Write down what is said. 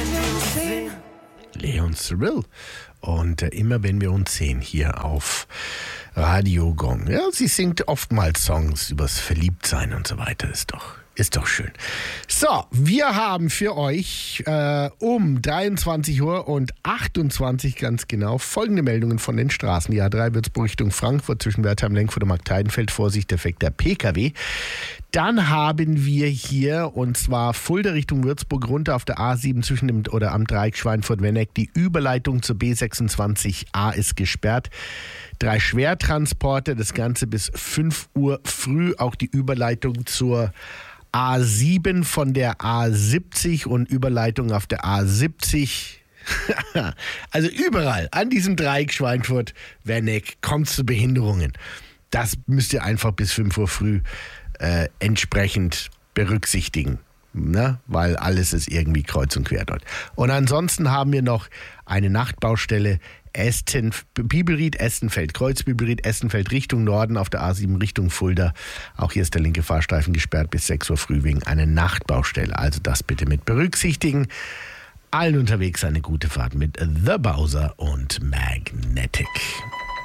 Leon Cyril. Und immer wenn wir uns sehen hier auf Radio Gong. Ja, sie singt oftmals Songs übers Verliebtsein und so weiter. Ist doch schön. So, wir haben für euch um 23 Uhr und 28 ganz genau folgende Meldungen von den Straßen. Die A3 Würzburg Richtung Frankfurt zwischen Wertheim, Lenkfurt und Markteidenfeld. Vorsicht, defekter PKW. Dann haben wir hier, und zwar Fulda Richtung Würzburg runter auf der A7 zwischen dem oder am Dreieck Schweinfurt-Wenneck. Die Überleitung zur B26a ist gesperrt. 3 Schwertransporte, das Ganze bis 5 Uhr früh. Auch die Überleitung zur A7 von der A70 und Überleitung auf der A70. Also überall an diesem Dreieck Schweinfurt-Wenneck kommt es zu Behinderungen. Das müsst ihr einfach bis 5 Uhr früh entsprechend berücksichtigen, ne? Weil alles ist irgendwie kreuz und quer dort. Und ansonsten haben wir noch eine Nachtbaustelle Bibelried, Estenfeld, Kreuz Bibelried, Estenfeld Richtung Norden auf der A7 Richtung Fulda. Auch hier ist der linke Fahrstreifen gesperrt bis 6 Uhr früh wegen einer Nachtbaustelle. Also das bitte mit berücksichtigen. Allen unterwegs eine gute Fahrt mit The Bowser und Magnetic.